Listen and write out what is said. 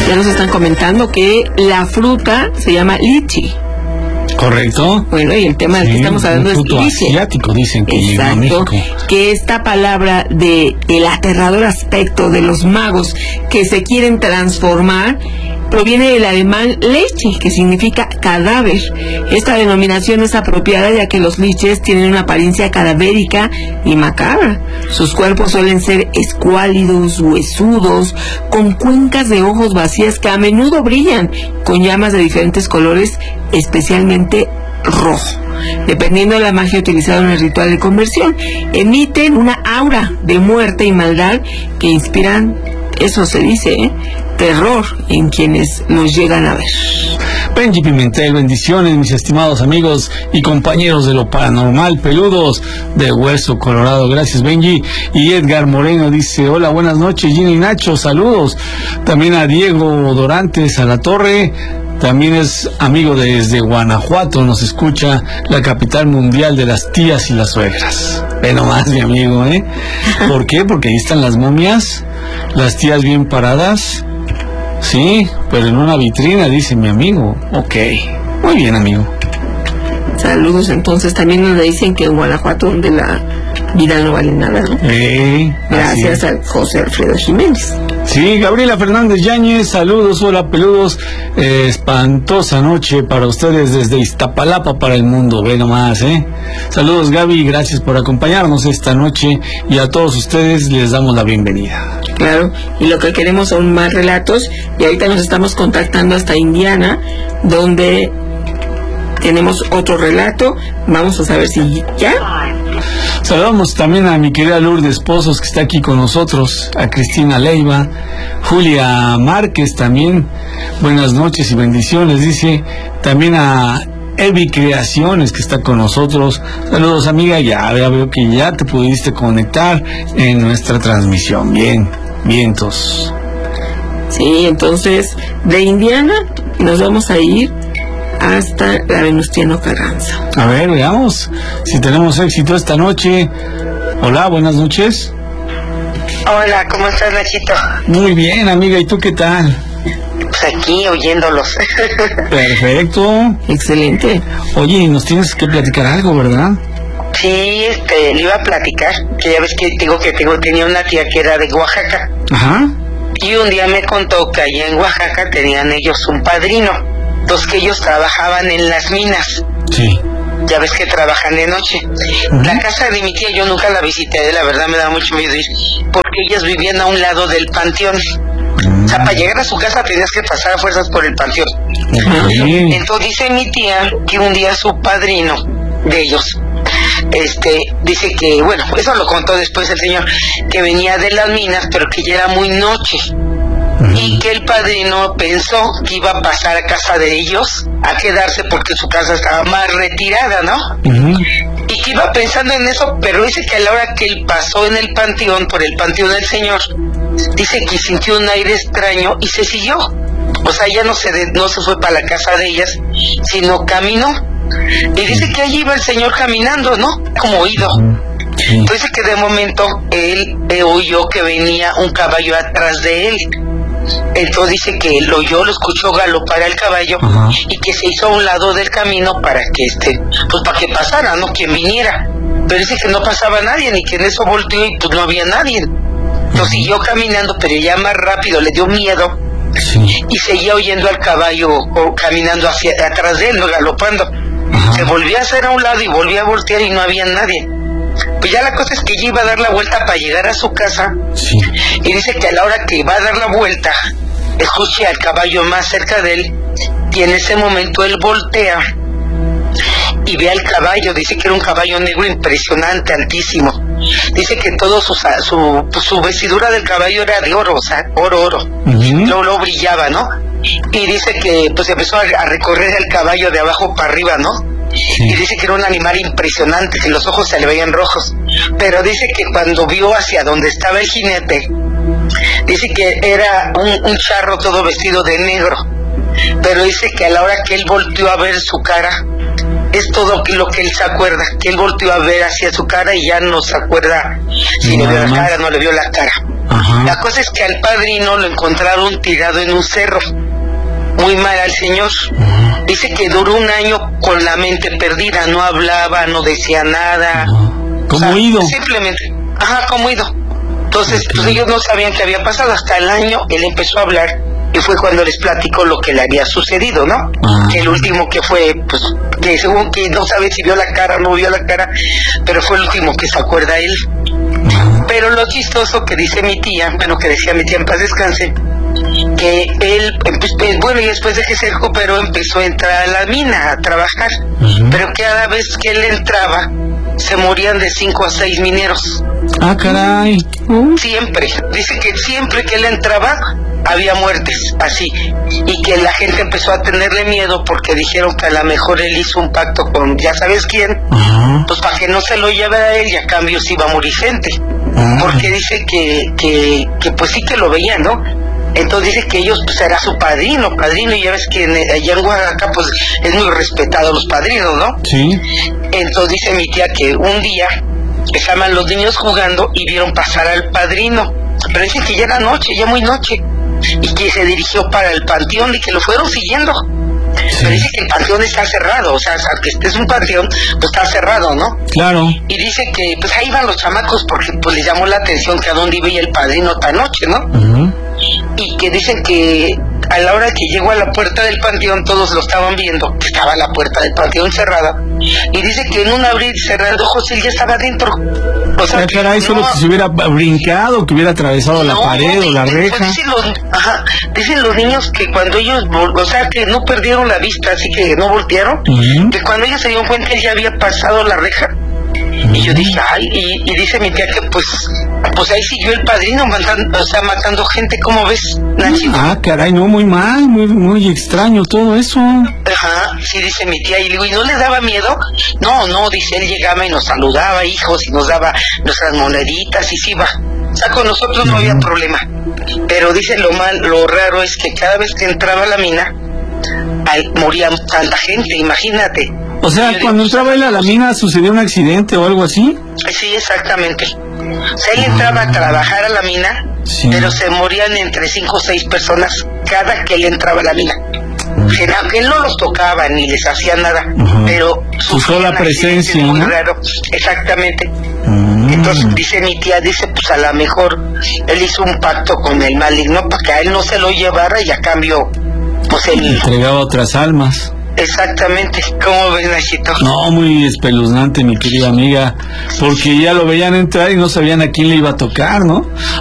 Ya nos están comentando que la fruta se llama lichi. Correcto. Bueno, y el tema del que estamos hablando es lichi. Asiático, dicen que llegó a México. México. Que esta palabra de el aterrador aspecto de los magos que se quieren transformar proviene del alemán leche, que significa cadáver. Esta denominación es apropiada ya que los liches tienen una apariencia cadavérica y macabra. Sus cuerpos suelen ser escuálidos, huesudos, con cuencas de ojos vacías que a menudo brillan con llamas de diferentes colores, especialmente rojo. Dependiendo de la magia utilizada en el ritual de conversión, emiten una aura de muerte y maldad que inspiran, eso se dice, terror en quienes los llegan a ver. Benji Pimentel, bendiciones, mis estimados amigos y compañeros de lo paranormal, peludos de Hueso Colorado. Gracias, Benji. Y Edgar Moreno dice: hola, buenas noches, Gina y Nacho, saludos. También a Diego Dorantes a la Torre. También es amigo desde Guanajuato, nos escucha, la capital mundial de las tías y las suegras. Ve nomás, mi amigo, ¿eh? ¿Por qué? Porque ahí están las momias, las tías bien paradas. Sí, pero en una vitrina, dice mi amigo. Ok, muy bien, amigo. Saludos. Entonces también nos dicen que en Guanajuato, donde la vida no vale nada, ¿no? Gracias a José Alfredo Jiménez. Sí, Gabriela Fernández Yáñez, saludos, hola peludos, espantosa noche para ustedes desde Iztapalapa para el mundo, ve nomás, Saludos, Gaby, gracias por acompañarnos esta noche y a todos ustedes les damos la bienvenida. Claro, y lo que queremos son más relatos y ahorita nos estamos contactando hasta Indiana, donde tenemos otro relato, vamos a saber si ya. Saludamos también a mi querida Lourdes Pozos, que está aquí con nosotros, a Cristina Leiva, Julia Márquez también, buenas noches y bendiciones, dice, también a Evi Creaciones, que está con nosotros. Saludos, amiga, ya veo que ya te pudiste conectar en nuestra transmisión. Bien, vientos. Sí, entonces, de Indiana nos vamos a ir hasta la Venustiano Carranza. A ver, veamos si tenemos éxito esta noche. Hola, buenas noches. Hola, ¿cómo estás, Nachito? Muy bien, amiga, ¿y tú qué tal? Pues aquí, oyéndolos. Perfecto. Excelente. Oye, nos tienes que platicar algo, ¿verdad? Sí, le iba a platicar, que ya ves que tenía una tía que era de Oaxaca. Ajá. Y un día me contó que allá en Oaxaca tenían ellos un padrino, los que ellos trabajaban en las minas. Sí. Ya ves que trabajan de noche. La casa de mi tía yo nunca la visité, la verdad me da mucho miedo ir, porque ellas vivían a un lado del panteón. O sea, para llegar a su casa tenías que pasar a fuerzas por el panteón. Entonces dice mi tía que un día su padrino de ellos, dice que, bueno, eso lo contó después el señor, que venía de las minas, pero que ya era muy noche. Y que el padrino pensó que iba a pasar a casa de ellos a quedarse porque su casa estaba más retirada, ¿no? Y que iba pensando en eso, pero dice que a la hora que él pasó en el panteón, por el panteón del señor, dice que sintió un aire extraño y se siguió. O sea, ya no se fue para la casa de ellas, sino caminó. Y dice que allí iba el señor caminando, ¿no? Como oído. Entonces que de momento él oyó que venía un caballo atrás de él. Entonces dice que lo escuchó galopar al caballo. Y que se hizo a un lado del camino para que pues para que pasara, ¿no? Quien viniera. Pero dice que no pasaba nadie, ni que en eso volteó y pues no había nadie. Entonces siguió caminando, pero ya más rápido, le dio miedo. Y seguía oyendo al caballo caminando hacia atrás de él, no galopando. Se volvió a hacer a un lado y volvió a voltear y no había nadie. Pues ya la cosa es que ella iba a dar la vuelta para llegar a su casa. Y dice que a la hora que va a dar la vuelta, escucha al caballo más cerca de él, y en ese momento él voltea y ve al caballo. Dice que era un caballo negro impresionante, altísimo. Dice que todo su vestidura del caballo era de oro, o sea, oro. Luego brillaba, ¿no? Y dice que pues empezó a recorrer el caballo de abajo para arriba, ¿no? Y dice que era un animal impresionante, que los ojos se le veían rojos. Pero dice que cuando vio hacia donde estaba el jinete, dice que era un charro todo vestido de negro. Pero dice que a la hora que él volteó a ver su cara, es todo lo que él se acuerda, que él volteó a ver hacia su cara y ya no se acuerda si le vio la cara, no le vio la cara. Ajá. La cosa es que al padrino lo encontraron tirado en un cerro. Muy mal al señor. Dice que duró un año con la mente perdida, no hablaba, no decía nada. Como ido. Simplemente, como ido. Entonces, pues ellos no sabían qué había pasado. Hasta el año él empezó a hablar y fue cuando les platicó lo que le había sucedido, ¿no? Que el último que fue, pues, que según que no sabe si vio la cara o no vio la cara, pero fue el último que se acuerda él. Pero lo chistoso que dice mi tía, bueno, que decía mi tía en paz descanse, que él, bueno, y después de que se recuperó empezó a entrar a la mina a trabajar, pero cada vez que él entraba se morían de 5 a 6 mineros. Ah, caray. Siempre, dice que siempre que él entraba había muertes, así, y que la gente empezó a tenerle miedo porque dijeron que a lo mejor él hizo un pacto con ya sabes quién, pues para que no se lo lleve a él y a cambio se iba a morir gente, porque dice que pues sí que lo veían, ¿no? Entonces dice que ellos, pues era su padrino, y ya ves que allá en Oaxaca, pues es muy respetado los padrinos, ¿no? Sí. Entonces dice mi tía que un día estaban los niños jugando y vieron pasar al padrino, pero dice que ya era noche, ya muy noche, y que se dirigió para el panteón y que lo fueron siguiendo. Pero dice que el panteón está cerrado, o sea, que este es un panteón, pues está cerrado, ¿no? Claro. Y dice que pues ahí van los chamacos porque pues les llamó la atención que a dónde iba el padrino tan noche, ¿no? Y que dicen que a la hora que llegó a la puerta del panteón todos lo estaban viendo, que estaba la puerta del panteón cerrada, y dice que en un abrir y cerrar de ojos él ya estaba dentro. O sea, que caray, solo que se hubiera brincado, que hubiera atravesado la pared o la reja. Pues dicen los niños que cuando ellos, o sea, que no perdieron la vista, así que no voltearon, que cuando ellos se dieron cuenta él ya había pasado la reja. Y yo dije, y dice mi tía que pues ahí siguió el padrino matando gente, ¿cómo ves, Nachito? Ah, caray, no, muy mal, muy extraño todo eso. Sí, dice mi tía, y digo, ¿y no les daba miedo? No, dice, él llegaba y nos saludaba, hijos, y nos daba nuestras moneditas, y sí va. O sea, con nosotros no había problema. Pero dice lo raro es que cada vez que entraba a la mina, moría tanta gente, imagínate. O sea, cuando entraba él a la mina, ¿sucedió un accidente o algo así? Sí, exactamente. O sea, él entraba a trabajar a la mina, pero se morían entre 5 o 6 personas cada que él entraba a la mina. Que él no los tocaba ni les hacía nada, pero su sola presencia, muy ¿no? raro. Exactamente. Entonces dice mi tía, pues a lo mejor él hizo un pacto con el maligno para que a él no se lo llevara y a cambio pues él entregaba otras almas. Exactamente, ¿cómo ves, Nachito? No, muy espeluznante, mi querida amiga, porque ya lo veían entrar y no sabían a quién le iba a tocar, ¿no?